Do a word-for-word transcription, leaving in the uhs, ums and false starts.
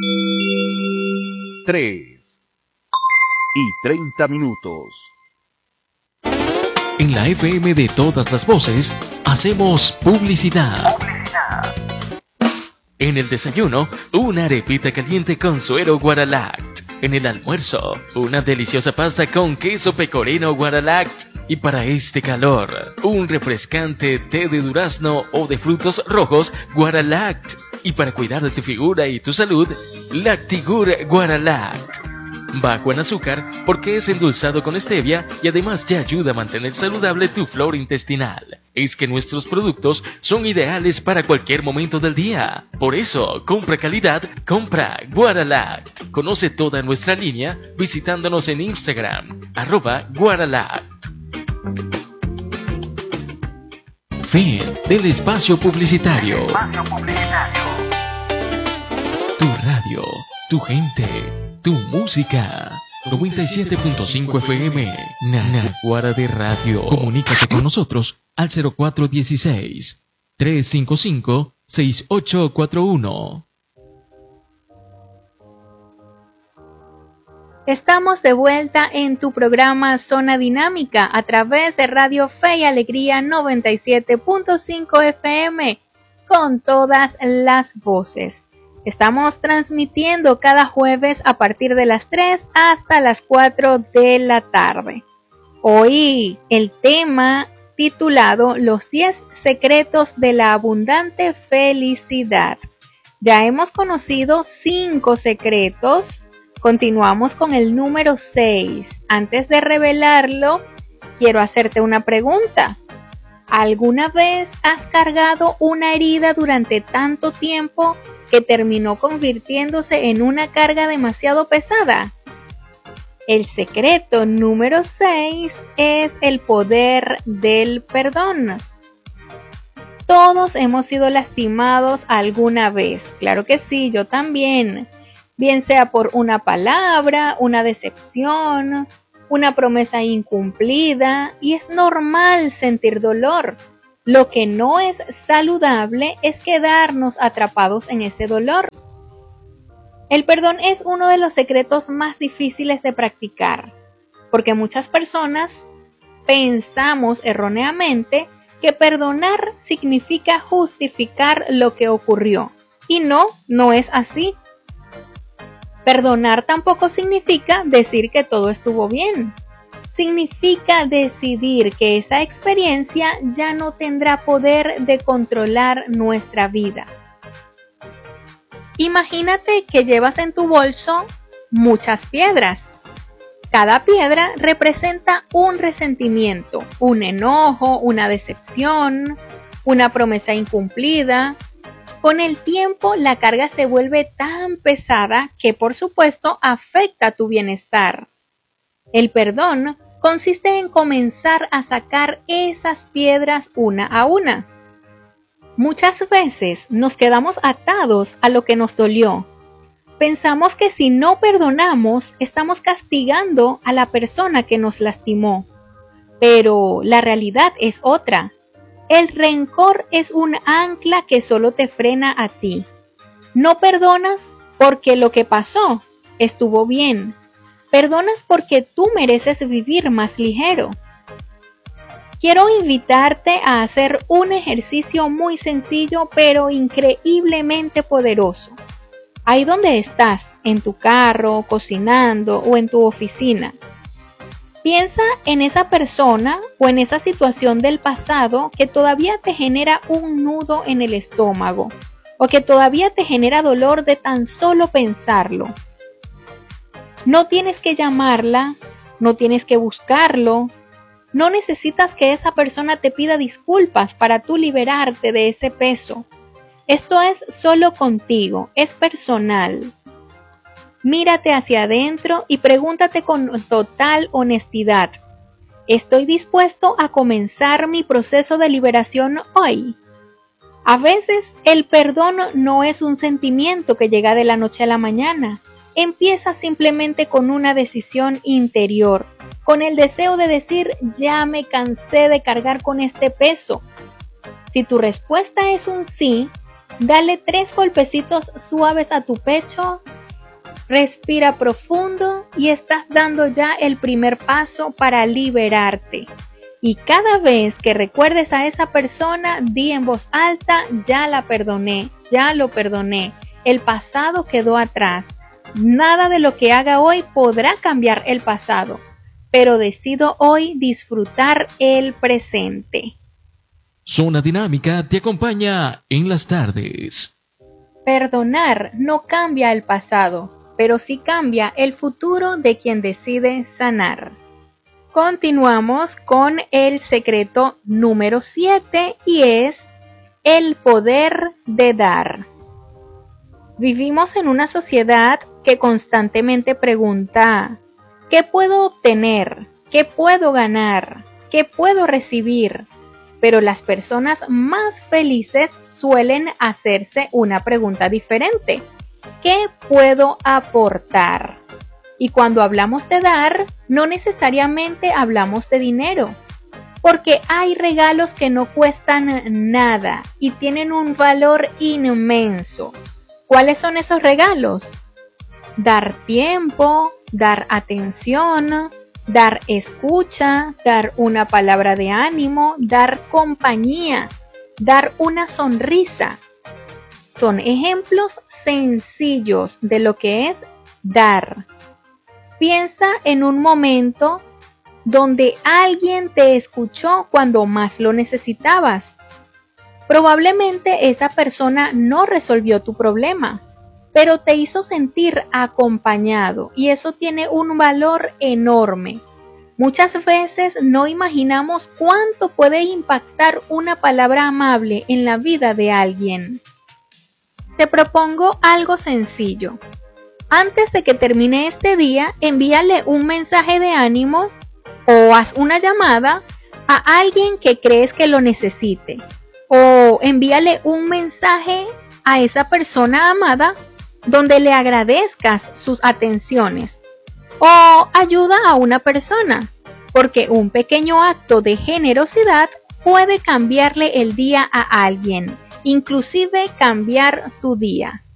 tres y treinta minutos. En la F M de todas las voces, hacemos publicidad. Publicidad. En el desayuno, una arepita caliente con suero Guaralact. En el almuerzo, una deliciosa pasta con queso pecorino Guaralact. Y para este calor, un refrescante té de durazno o de frutos rojos Guaralact. Y para cuidar de tu figura y tu salud, Lactigur Guaralact. Bajo en azúcar porque es endulzado con stevia y además ya ayuda a mantener saludable tu flora intestinal. Es que nuestros productos son ideales para cualquier momento del día. Por eso, compra calidad, compra Guaralact. Conoce toda nuestra línea visitándonos en Instagram, arroba Guaralact. Fin del espacio publicitario. Espacio publicitario. Tu radio, tu gente, tu música. noventa y siete punto cinco F M, Naguará de Radio. Comunícate con nosotros al cero cuatro uno seis, tres cinco cinco, seis ocho cuatro uno. Estamos de vuelta en tu programa Zona Dinámica a través de Radio Fe y Alegría noventa y siete punto cinco F M con todas las voces. Estamos transmitiendo cada jueves a partir de las tres hasta las cuatro de la tarde. Hoy el tema titulado Los diez secretos de la abundante felicidad. Ya hemos conocido cinco secretos. Continuamos con el número seis. Antes de revelarlo, quiero hacerte una pregunta. ¿Alguna vez has cargado una herida durante tanto tiempo que terminó convirtiéndose en una carga demasiado pesada? El secreto número seis es el poder del perdón. Todos hemos sido lastimados alguna vez. Claro que sí, yo también. Bien sea por una palabra, una decepción, una promesa incumplida, y es normal sentir dolor. Lo que no es saludable es quedarnos atrapados en ese dolor. El perdón es uno de los secretos más difíciles de practicar, porque muchas personas pensamos erróneamente que perdonar significa justificar lo que ocurrió, y no, no es así. Perdonar tampoco significa decir que todo estuvo bien. Significa decidir que esa experiencia ya no tendrá poder de controlar nuestra vida. Imagínate que llevas en tu bolso muchas piedras. Cada piedra representa un resentimiento, un enojo, una decepción, una promesa incumplida. Con el tiempo, la carga se vuelve tan pesada que, por supuesto, afecta tu bienestar. El perdón consiste en comenzar a sacar esas piedras una a una. Muchas veces nos quedamos atados a lo que nos dolió. Pensamos que si no perdonamos, estamos castigando a la persona que nos lastimó. Pero la realidad es otra. El rencor es un ancla que solo te frena a ti. No perdonas porque lo que pasó estuvo bien. Perdonas porque tú mereces vivir más ligero. Quiero invitarte a hacer un ejercicio muy sencillo pero increíblemente poderoso. Ahí donde estás, en tu carro, cocinando o en tu oficina. Piensa en esa persona o en esa situación del pasado que todavía te genera un nudo en el estómago o que todavía te genera dolor de tan solo pensarlo. No tienes que llamarla, no tienes que buscarlo, no necesitas que esa persona te pida disculpas para tú liberarte de ese peso. Esto es solo contigo, es personal. Mírate hacia adentro y pregúntate con total honestidad, ¿estoy dispuesto a comenzar mi proceso de liberación hoy? A veces el perdón no es un sentimiento que llega de la noche a la mañana. Empieza simplemente con una decisión interior, con el deseo de decir, ya me cansé de cargar con este peso. Si tu respuesta es un sí, Dale tres golpecitos suaves a tu pecho, respira profundo y estás dando ya el primer paso para liberarte. Y cada vez que recuerdes a esa persona, di en voz alta, ya la perdoné, ya lo perdoné, el pasado quedó atrás. Nada de lo que haga hoy podrá cambiar el pasado, pero decido hoy disfrutar el presente. Zona Dinámica te acompaña en las tardes. Perdonar no cambia el pasado, pero sí cambia el futuro de quien decide sanar. Continuamos con el secreto número siete y es el poder de dar. Vivimos en una sociedad que constantemente pregunta, ¿qué puedo obtener? ¿Qué puedo ganar? ¿Qué puedo recibir? Pero las personas más felices suelen hacerse una pregunta diferente. ¿Qué puedo aportar? Y cuando hablamos de dar, no necesariamente hablamos de dinero, porque hay regalos que no cuestan nada y tienen un valor inmenso. ¿Cuáles son esos regalos? Dar tiempo, dar atención, dar escucha, dar una palabra de ánimo, dar compañía, dar una sonrisa. Son ejemplos sencillos de lo que es dar. Piensa en un momento donde alguien te escuchó cuando más lo necesitabas. Probablemente esa persona no resolvió tu problema, pero te hizo sentir acompañado y eso tiene un valor enorme. Muchas veces no imaginamos cuánto puede impactar una palabra amable en la vida de alguien. Te propongo algo sencillo. Antes de que termine este día, envíale un mensaje de ánimo o haz una llamada a alguien que crees que lo necesite. O envíale un mensaje a esa persona amada donde le agradezcas sus atenciones. O ayuda a una persona, porque un pequeño acto de generosidad puede cambiarle el día a alguien, inclusive cambiar tu día.